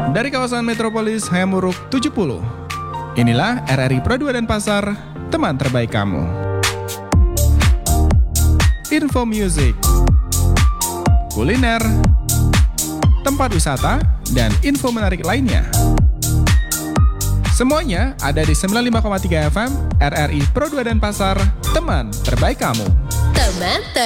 Dari kawasan metropolis Hayamuruk 70. Inilah RRI Pro 2 Denpasar, teman terbaik kamu. Info music, kuliner, tempat wisata, dan info menarik lainnya. Semuanya ada di 95,3 FM RRI Pro 2 Denpasar, teman terbaik kamu. Teman